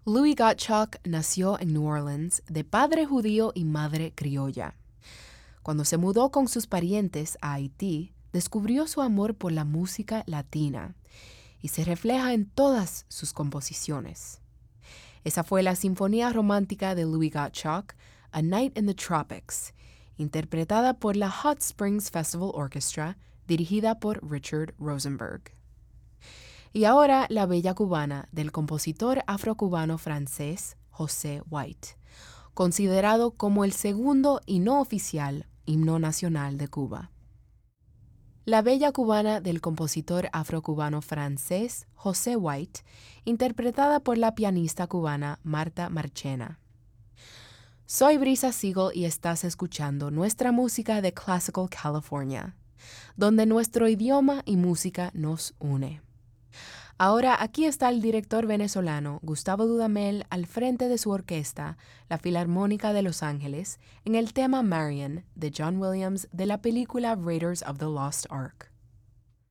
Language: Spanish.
Louis Gottschalk nació en New Orleans de padre judío y madre criolla. Cuando se mudó con sus parientes a Haití, descubrió su amor por la música latina y se refleja en todas sus composiciones. Esa fue la Sinfonía Romántica de Louis Gottschalk, A Night in the Tropics, interpretada por la Hot Springs Festival Orchestra, dirigida por Richard Rosenberg. Y ahora La Bella Cubana, del compositor afrocubano francés José White, considerado como el segundo y no oficial himno nacional de Cuba. La Bella Cubana del compositor afrocubano francés José White, interpretada por la pianista cubana Marta Marchena. Soy Brisa Siegel y estás escuchando nuestra música de Classical California, donde nuestro idioma y música nos une. Ahora aquí está el director venezolano Gustavo Dudamel al frente de su orquesta, la Filarmónica de Los Ángeles, en el tema Marian de John Williams de la película Raiders of the Lost Ark.